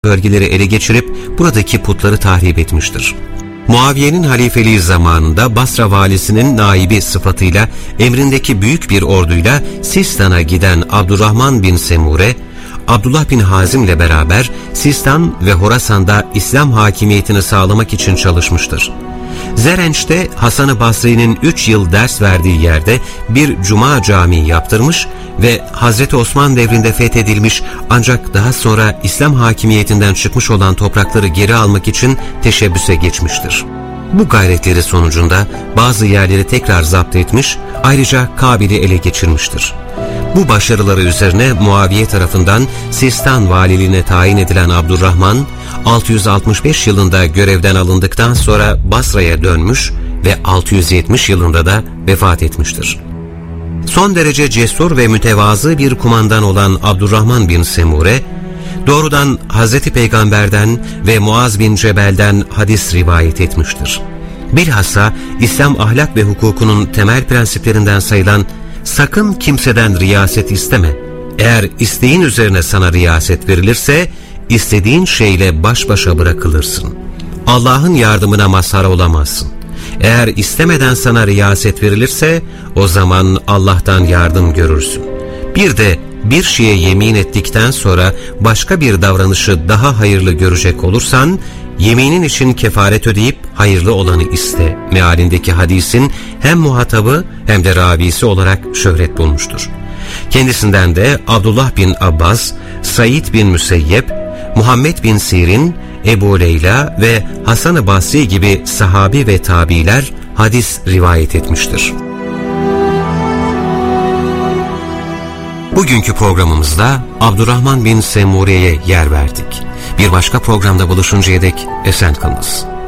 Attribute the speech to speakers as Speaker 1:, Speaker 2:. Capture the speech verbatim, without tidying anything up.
Speaker 1: bölgeleri ele geçirip buradaki putları tahrip etmiştir. Muaviye'nin halifeliği zamanında Basra valisinin naibi sıfatıyla emrindeki büyük bir orduyla Sistan'a giden Abdurrahman bin Semure, Abdullah bin Hazim ile beraber Sistan ve Horasan'da İslam hakimiyetini sağlamak için çalışmıştır. Zerenç'te Hasan-ı Basri'nin üç yıl ders verdiği yerde bir cuma camii yaptırmış ve Hazreti Osman devrinde fethedilmiş ancak daha sonra İslam hakimiyetinden çıkmış olan toprakları geri almak için teşebbüse geçmiştir. Bu gayretleri sonucunda bazı yerleri tekrar zapt etmiş, ayrıca Kabil'i ele geçirmiştir. Bu başarıları üzerine Muaviye tarafından Sistan valiliğine tayin edilen Abdurrahman, altı yüz altmış beş yılında görevden alındıktan sonra Basra'ya dönmüş ve altı yüz yetmiş yılında da vefat etmiştir. Son derece cesur ve mütevazı bir kumandan olan Abdurrahman bin Semure, doğrudan Hazreti Peygamber'den ve Muaz bin Cebel'den hadis rivayet etmiştir. Bilhassa İslam ahlak ve hukukunun temel prensiplerinden sayılan "Sakın kimseden riyaset isteme. Eğer isteğin üzerine sana riyaset verilirse, istediğin şeyle baş başa bırakılırsın. Allah'ın yardımına mazhar olamazsın. Eğer istemeden sana riyaset verilirse, o zaman Allah'tan yardım görürsün. Bir de bir şeye yemin ettikten sonra başka bir davranışı daha hayırlı görecek olursan, yeminin için kefaret ödeyip hayırlı olanı iste" mealindeki hadisin hem muhatabı hem de ravisi olarak şöhret bulmuştur. Kendisinden de Abdullah bin Abbas, Said bin Müseyyep, Muhammed bin Sirin, Ebu Leyla ve Hasan-ı Basri gibi sahabi ve tabiler hadis rivayet etmiştir. Bugünkü programımızda Abdurrahman bin Semure'ye yer verdik. Bir başka programda buluşuncaya dek esen kalınız.